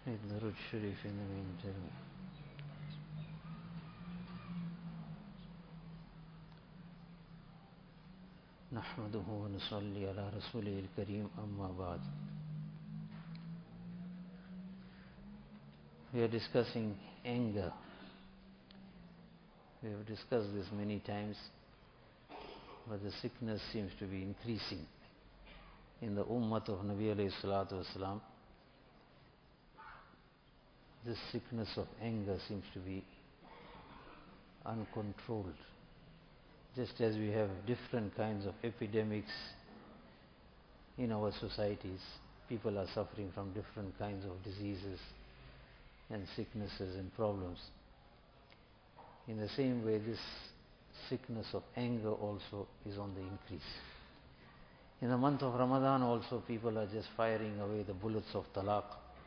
الدرود الشريف in the meantime. نحمده ونصلي على رسوله الكريم أما بعد. We are discussing anger. We have discussed this many times, but the sickness seems to be increasing in the ummah of Nabi alayhi salatu wasalam. This sickness of anger seems to be uncontrolled. Just as we have different kinds of epidemics in our societies, people are suffering from different kinds of diseases and sicknesses and problems. In the same way, this sickness of anger also is on the increase. In the month of Ramadan also, people are just firing away the bullets of talaq.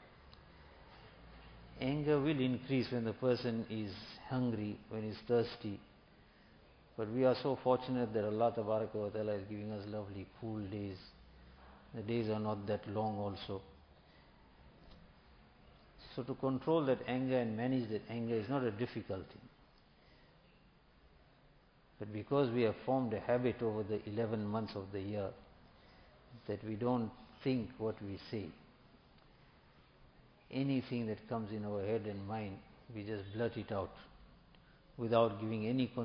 Anger will increase when the person is hungry, when he is thirsty. But we are so fortunate that Allah Tabaraka wa Ta'ala is giving us lovely cool days. The days are not that long also. So to control that anger and manage that anger is not a difficulty. But because we have formed a habit over the 11 months of the year that we don't think what we say. Anything that comes in our head and mind, we just blurt it out without giving any